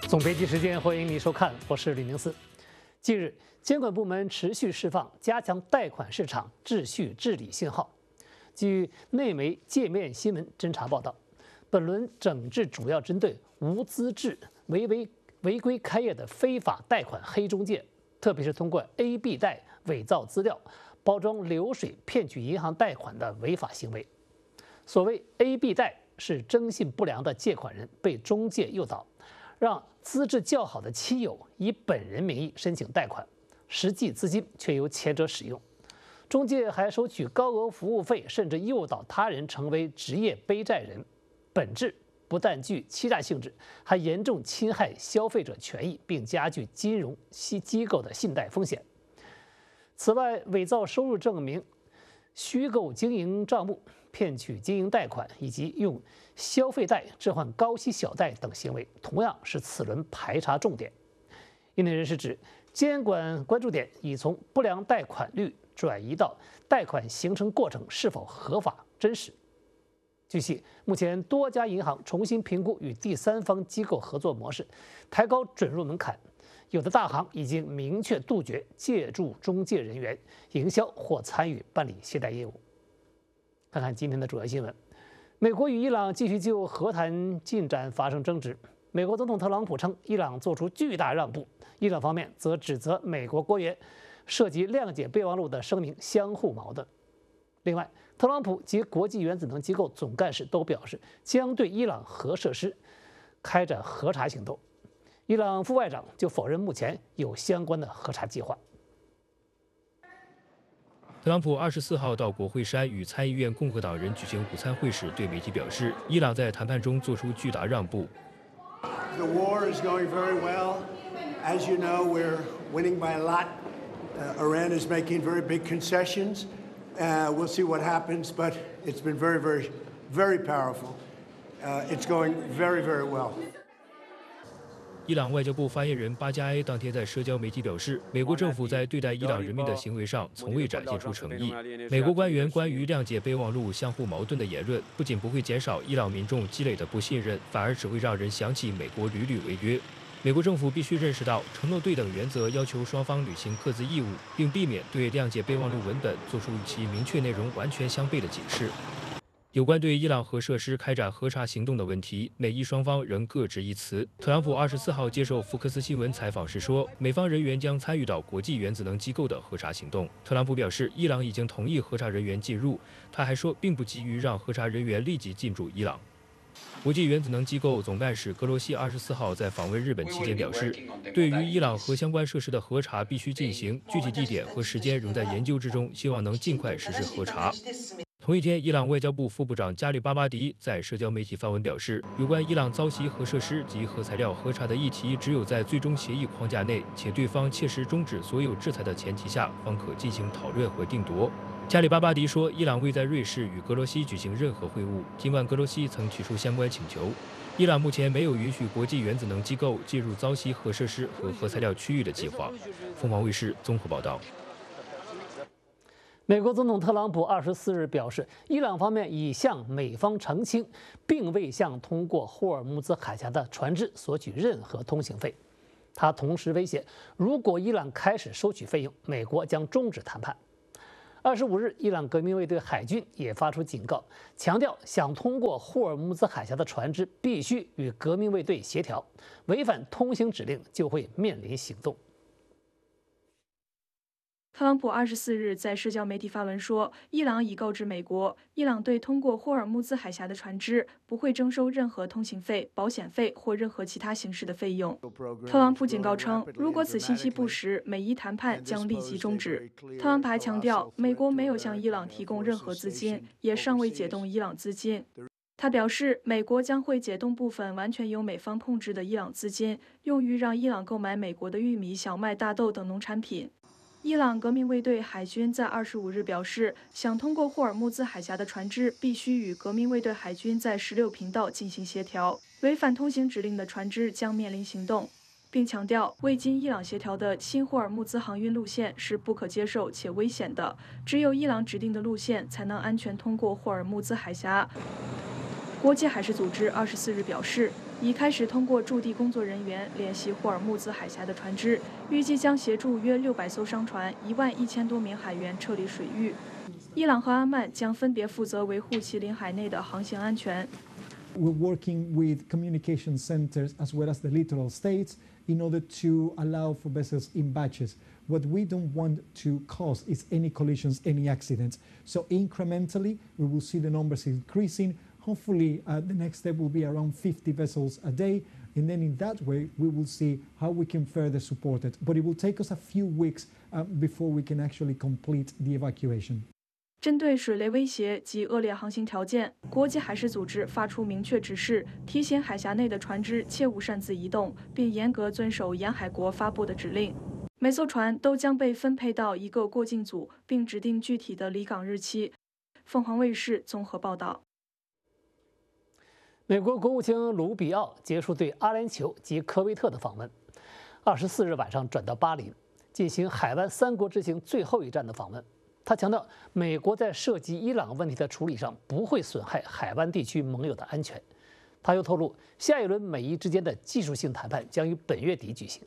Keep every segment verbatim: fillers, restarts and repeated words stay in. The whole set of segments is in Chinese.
总编辑时间，欢迎您收看，我是李明四。近日，监管部门持续释放加强贷款市场秩序治理信号。据内媒界面新闻侦查报道，本轮整治主要针对无资质、违违违规开业的非法贷款黑中介，特别是通过 A B 贷伪造资料、包装流水骗取银行贷款的违法行为。所谓 A B 贷是征信不良的借款人被中介诱导，让资质较好的亲友以本人名义申请贷款，实际资金却由前者使用。中介还收取高额服务费，甚至诱导他人成为职业背债人，本质不但具欺诈性质，还严重侵害消费者权益，并加剧金融机构的信贷风险。此外，伪造收入证明、虚构经营账目、骗取经营贷款以及用消费贷置换高息小贷等行为，同样是此轮排查重点。业内人士指，监管关注点已从不良贷款率转移到贷款形成过程是否合法真实。据悉，目前多家银行重新评估与第三方机构合作模式，抬高准入门槛。有的大行已经明确杜绝借助中介人员营销或参与办理借贷业务。看看今天的主要新闻：美国与伊朗继续就和谈进展发生争执。美国总统特朗普称，伊朗做出巨大让步，伊朗方面则指责美国官员涉及谅解备忘录的声明相互矛盾。另外，特朗普及国际原子能机构总干事都表示，将对伊朗核设施开展核查行动。伊朗副外长就否认目前有相关的核查计划。 特朗普二十四号到国会山与参议院共和党人举行午餐会时，对媒体表示，伊朗在谈判中做出巨大让步。 The war is going very well. As you know, we're winning by a lot. Uh, Iran is making very big concessions. Uh, we'll see what happens, but it's been very, very, very powerful. Uh, it's going very, very well. 伊朗外交部发言人巴加埃当天在社交媒体表示，美国政府在对待伊朗人民的行为上从未展现出诚意。美国官员关于谅解备忘录相互矛盾的言论，不仅不会减少伊朗民众积累的不信任，反而只会让人想起美国屡屡违约。美国政府必须认识到，承诺对等原则要求双方履行各自义务，并避免对谅解备忘录文本做出与其明确内容完全相悖的解释。有关对伊朗核设施开展核查行动的问题，美伊双方仍各执一词。特朗普二十四号接受福克斯新闻采访时说，美方人员将参与到国际原子能机构的核查行动。特朗普表示，伊朗已经同意核查人员进入，他还说，并不急于让核查人员立即进驻伊朗。国际原子能机构总干事格罗西二十四号在访问日本期间表示，对于伊朗核相关设施的核查必须进行，具体地点和时间仍在研究之中，希望能尽快实施核查。同一天，伊朗外交部副部长加里巴巴迪在社交媒体发文表示，有关伊朗遭袭核设施及核材料核查的议题，只有在最终协议框架内，且对方切实终止所有制裁的前提下，方可进行讨论和定夺。加里巴巴迪说，伊朗未在瑞士与格罗西举行任何会晤，尽管格罗西曾提出相关请求。伊朗目前没有允许国际原子能机构进入遭袭核设施和核材料区域的计划。凤凰卫视综合报道。 美国总统特朗普二十四日表示，伊朗方面已向美方澄清，并未向通过霍尔木兹海峡的船只索取任何通行费。他同时威胁，如果伊朗开始收取费用，美国将终止谈判。二十五日，伊朗革命卫队海军也发出警告，强调想通过霍尔木兹海峡的船只必须与革命卫队协调，违反通行指令就会面临行动。 特朗普二十四日在社交媒体发文说，伊朗已告知美国，伊朗对通过霍尔木兹海峡的船只不会征收任何通行费、保险费或任何其他形式的费用。特朗普警告称，如果此信息不实，美伊谈判将立即终止。特朗普还强调，美国没有向伊朗提供任何资金，也尚未解冻伊朗资金。他表示，美国将会解冻部分完全由美方控制的伊朗资金，用于让伊朗购买美国的玉米、小麦、大豆等农产品。伊朗革命卫队海军在二十五日表示，想通过霍尔木兹海峡的船只必须与革命卫队海军在十六频道进行协调，违反通行指令的船只将面临行动，并强调未经伊朗协调的新霍尔木兹航运路线是不可接受且危险的，只有伊朗指定的路线才能安全通过霍尔木兹海峡。 国际海事组织二十四日表示，已开始通过驻地工作人员联系霍尔木兹海峡的船只，预计将协助约六百艘商船、一万一千多名海员撤离水域。伊朗和阿曼将分别负责维护其领海内的航行安全。 We're working with communication centers as well as the littoral states in order to allow for vessels in batches. What we don't want to cause is any collisions, any accidents. So incrementally, we will see the numbers increasing. Hopefully, uh, the next step will be around fifty vessels a day. And then in that way, we will see how we can further support it. But it will take us a few weeks uh, before we can actually complete the evacuation. 针对水雷威胁及恶劣航行条件，国际海事组织发出明确指示，提醒海峡内的船只切勿擅自移动，并严格遵守沿海国发布的指令。每艘船都将被分配到一个过境组，并指定具体的离港日期。凤凰卫视综合报道。 美国国务卿卢比奥结束对阿联酋及科威特的访问，二十四日晚上转到巴林，进行海湾三国之行最后一站的访问。他强调，美国在涉及伊朗问题的处理上不会损害海湾地区盟友的安全。他又透露，下一轮美伊之间的技术性谈判将于本月底举行。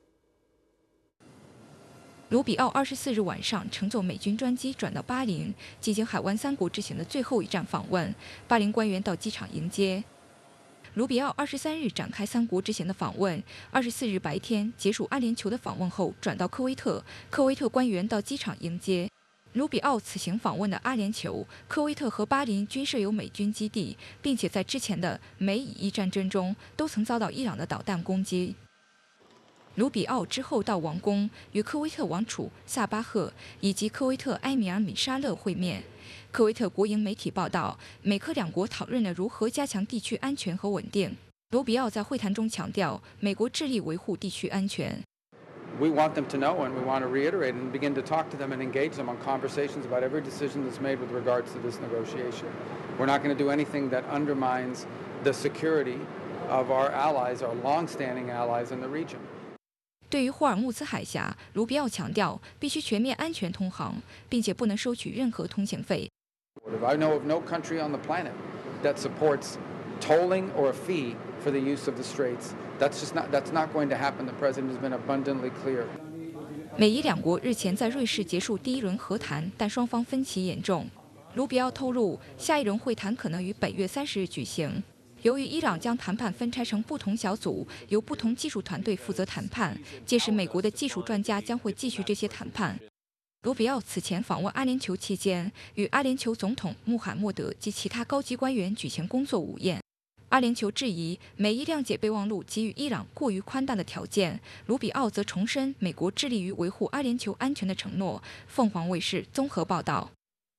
卢比奥二十四日晚上乘坐美军专机转到巴林，进行海湾三国之行的最后一站访问。巴林官员到机场迎接。卢比奥二十三日展开三国之行的访问，二十四日白天结束阿联酋的访问后，转到科威特，科威特官员到机场迎接。卢比奥此行访问的阿联酋、科威特和巴林均设有美军基地，并且在之前的美以伊战争中都曾遭到伊朗的导弹攻击。卢比奥之后到王宫，与科威特王储萨巴赫以及科威特埃米尔米沙勒会面。科威特国营媒体报道，美科两国讨论了如何加强地区安全和稳定。卢比奥在会谈中强调，美国致力维护地区安全。 We want them to know, and we want to reiterate and begin to talk to them and engage them on conversations about every decision that's made with regards to this negotiation. We're not going to do anything that undermines the security of our allies, our long-standing allies in the region. 对于霍尔木兹海峡，卢比奥强调必须全面安全通航，并且不能收取任何通行费。 I know of no country on the planet that supports tolling or a fee for the use of the straits. That's just not that's not going to happen. The president has been abundantly clear. 美伊两国日前在瑞士结束第一轮和谈，但双方分歧严重。卢比奥透露，下一轮会谈可能于本月三十日举行。由于伊朗将谈判分拆成不同小组，由不同技术团队负责谈判，届时美国的技术专家将会继续这些谈判。卢比奥此前访问阿联酋期间，与阿联酋总统穆罕默德及其他高级官员举行工作午宴。阿联酋质疑美伊谅解备忘录给予伊朗过于宽大的条件，卢比奥则重申美国致力于维护阿联酋安全的承诺。凤凰卫视综合报道。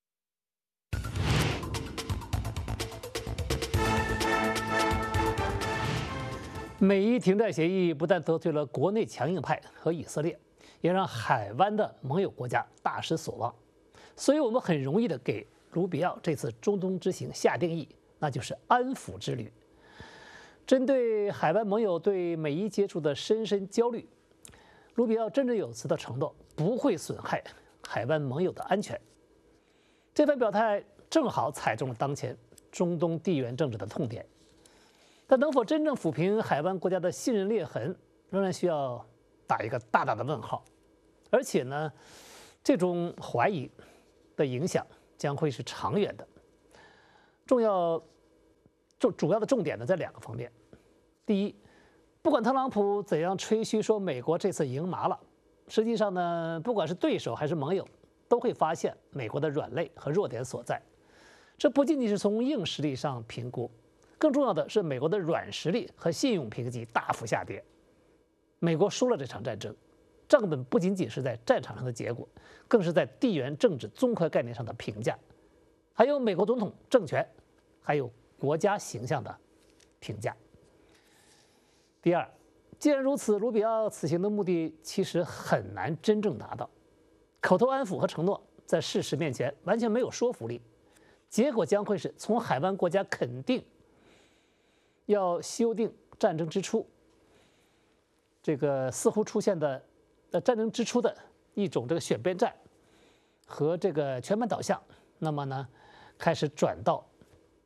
美伊停战协议不但得罪了国内强硬派和以色列，也让海湾的盟友国家大失所望。所以我们很容易的给卢比奥这次中东之行下定义，那就是安抚之旅。针对海湾盟友对美伊接触的深深焦虑，卢比奥振振有词地承诺不会损害海湾盟友的安全。这番表态正好踩中了当前中东地缘政治的痛点，但能否真正抚平海湾国家的信任裂痕，仍然需要打一个大大的问号。而且呢，这种怀疑的影响将会是长远的。重要重主要的重点呢在两个方面。第一，不管特朗普怎样吹嘘说美国这次赢麻了，实际上呢，不管是对手还是盟友，都会发现美国的软肋和弱点所在。这不仅仅是从硬实力上评估，更重要的是美国的软实力和信用评级大幅下跌。美国输了这场战争，账本不仅仅是在战场上的结果，更是在地缘政治综合概念上的评价，还有美国总统政权，还有国家形象的评价。第二，既然如此，卢比奥此行的目的其实很难真正达到。口头安抚和承诺在事实面前完全没有说服力，结果将会是从海湾国家肯定要修订战争之初这个似乎出现的呃战争之初的一种这个选边站和这个全盘导向，那么呢，开始转到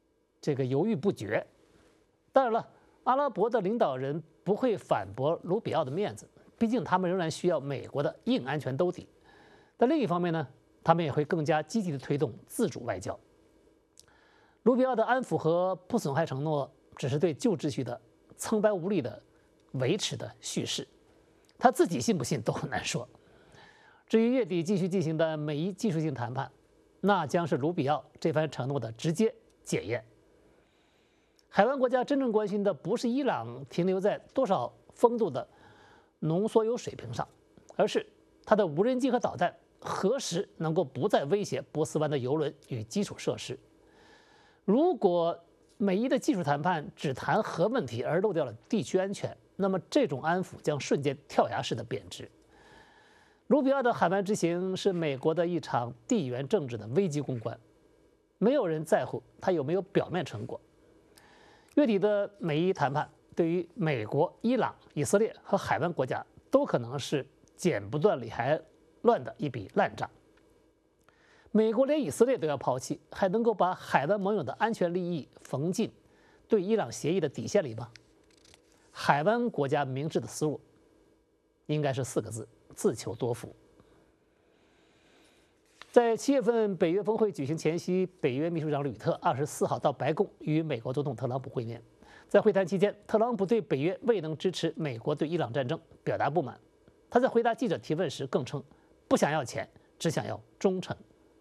这个犹豫不决。当然了，阿拉伯的领导人不会反驳卢比奥的面子，毕竟他们仍然需要美国的硬安全兜底。但另一方面呢，他们也会更加积极地推动自主外交。卢比奥的安抚和不损害承诺，只是对旧秩序的苍白无力的维持的叙事，他自己信不信都很难说。至于月底继续进行的美伊技术性谈判，那将是卢比奥这番承诺的直接检验。海湾国家真正关心的不是伊朗停留在多少风度的浓缩铀水平上，而是它的无人机和导弹何时能够不再威胁波斯湾的油轮与基础设施。如果美伊的技术谈判只谈核问题而漏掉了地区安全，那么这种安抚将瞬间跳崖式的贬值。卢比奥的海湾之行是美国的一场地缘政治的危机公关，没有人在乎他有没有表面成果。月底的美伊谈判对于美国、伊朗、以色列和海湾国家都可能是剪不断理还乱的一笔烂账。美国连以色列都要抛弃，还能够把海湾盟友的安全利益缝进对伊朗协议的底线里吗？海湾国家明智的思路应该是四个字：自求多福。在七月份北约峰会举行前夕，北约秘书长吕特二十四号到白宫与美国总统特朗普会面。在会谈期间，特朗普对北约未能支持美国对伊朗战争表达不满。他在回答记者提问时更称，不想要钱，只想要忠诚。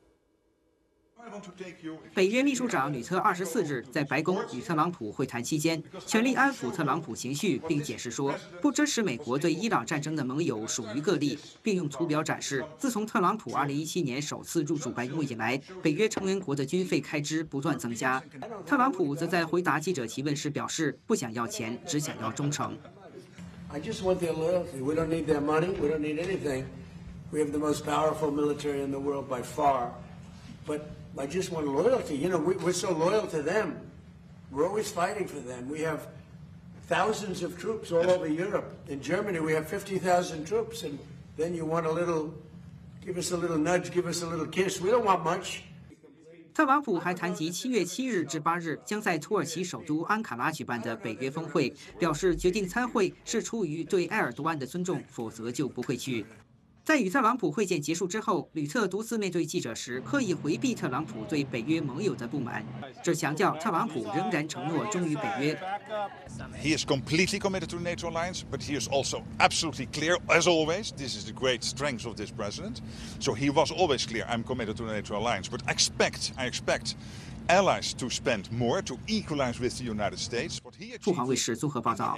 北约秘书长吕特二十四日在白宫与特朗普会谈期间，全力安抚特朗普情绪，并解释说，不支持美国对伊朗战争的盟友属于个例，并用图表展示，自从特朗普二零一七年首次入驻白宫以来，北约成员国的军费开支不断增加。特朗普则在回答记者提问时表示，不想要钱，只想要忠诚。 I just want their loyalty. We don't need their money. We don't need anything. We have the most powerful military in the world by far. But I just want loyalty. You know, we, we're so loyal to them. We're always fighting for them. We have thousands of troops all over Europe. In Germany, we have fifty thousand troops. And then you want a little, give us a little nudge, give us a little kiss. We don't want much. 特朗普还谈及七月七日至八日将在土耳其首都安卡拉举办的北约峰会，表示决定参会是出于对埃尔多安的尊重，否则就不会去。在与特朗普会见结束之后，吕特独自面对记者时，刻意回避特朗普对北约盟友的不满，只强调特朗普仍然承诺忠于北约。 He is completely committed to the NATO alliance, but he is also absolutely clear, as always. This is the great strength of this president. So he was always clear, I'm committed to the NATO alliance. But I expect, I expect allies to spend more to equalize with the United States. 凤凰卫视综合报道。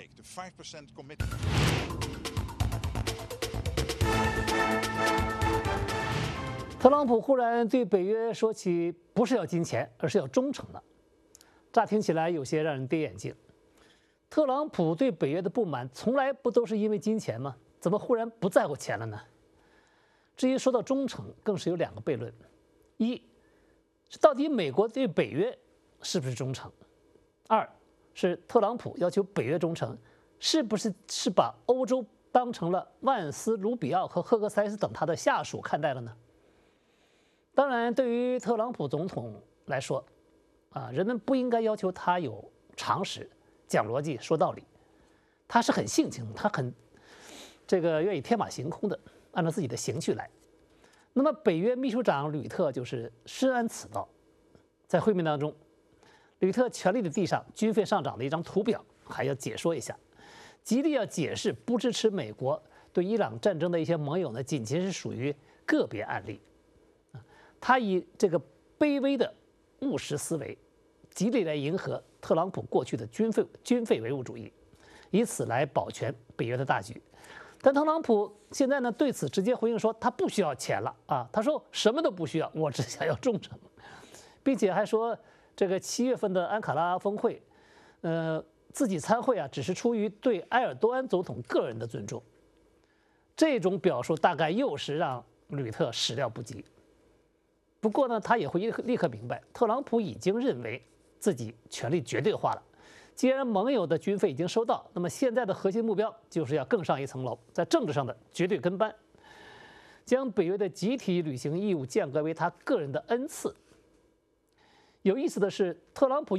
特朗普忽然对北约说起不是要金钱，而是要忠诚了，乍听起来有些让人跌眼镜。特朗普对北约的不满从来不都是因为金钱吗？怎么忽然不在乎钱了呢？至于说到忠诚，更是有两个悖论：一是到底美国对北约是不是忠诚；二是特朗普要求北约忠诚，是不是是把欧洲当成了万斯、卢比奥和赫克塞斯等他的下属看待了呢？当然，对于特朗普总统来说，啊，人们不应该要求他有常识、讲逻辑、说道理。他是很性情，他很这个愿意天马行空的，按照自己的情绪来。那么，北约秘书长吕特就是深谙此道。在会面当中，吕特全力的递上军费上涨的一张图表，还要解说一下，极力要解释不支持美国对伊朗战争的一些盟友呢，仅仅是属于个别案例。他以这个卑微的务实思维，极力来迎合特朗普过去的军费军费唯物主义，以此来保全北约的大局。但特朗普现在呢，对此直接回应说，他不需要钱了啊！他说什么都不需要，我只想要忠诚，并且还说这个七月份的安卡拉峰会，呃，自己参会啊，只是出于对埃尔多安总统个人的尊重。这种表述大概又是让吕特始料不及。不过呢，他也会立刻明白，特朗普已经认为自己权力绝对化了。既然盟友的军费已经收到，那么现在的核心目标就是要更上一层楼，在政治上的绝对跟班，将北约的集体履行义务降格为他个人的恩赐。有意思的是，特朗普用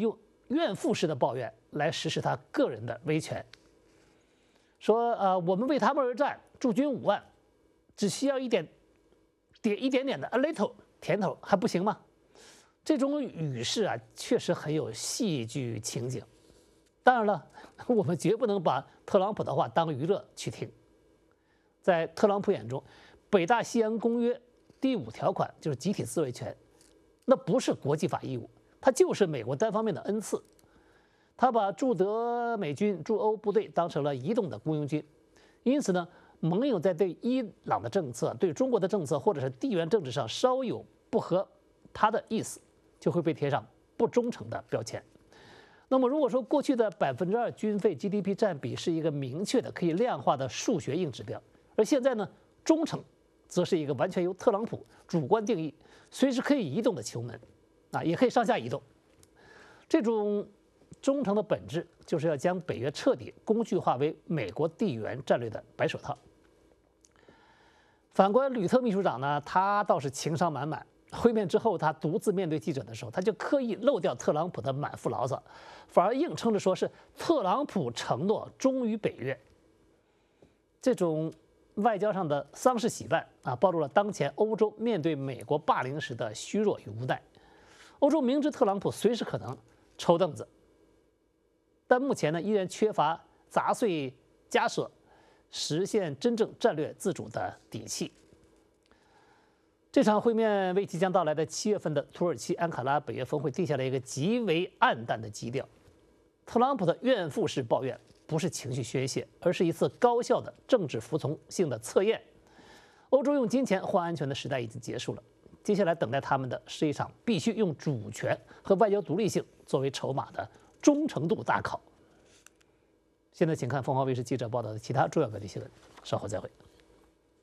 怨妇式的抱怨来实施他个人的威权，说呃我们为他们而战，驻军五万，只需要一点点一点点的 a little 甜头还不行吗？这种语势啊，确实很有戏剧情景。当然了，我们绝不能把特朗普的话当娱乐去听。在特朗普眼中，北大西洋公约第五条款就是集体自卫权，那不是国际法义务，它就是美国单方面的恩赐。他把驻德美军驻欧部队当成了移动的雇佣军，因此呢，盟友在对伊朗的政策、对中国的政策或者是地缘政治上稍有不合他的意思，就会被贴上不忠诚的标签。那么，如果说过去的百分之二军费 G D P 占比是一个明确的可以量化的数学硬指标，而现在呢，忠诚则是一个完全由特朗普主观定义、随时可以移动的球门，啊，也可以上下移动。这种忠诚的本质就是要将北约彻底工具化为美国地缘战略的白手套。反观吕特秘书长呢，他倒是情商满满。会面之后，他独自面对记者的时候，他就刻意漏掉特朗普的满腹牢骚，反而硬撑着说是特朗普承诺忠于北约。这种外交上的丧事喜办啊，暴露了当前欧洲面对美国霸凌时的虚弱与无奈。欧洲明知特朗普随时可能抽凳子，但目前呢，依然缺乏砸碎枷锁、实现真正战略自主的底气。这场会面为即将到来的七月份的土耳其安卡拉北约峰会定下了一个极为暗淡的基调。特朗普的怨妇式抱怨不是情绪宣泄，而是一次高效的政治服从性的测验。欧洲用金钱换安全的时代已经结束了，接下来等待他们的是一场必须用主权和外交独立性作为筹码的忠诚度大考。现在请看凤凰卫视记者报道的其他重要国际新闻，稍后再会。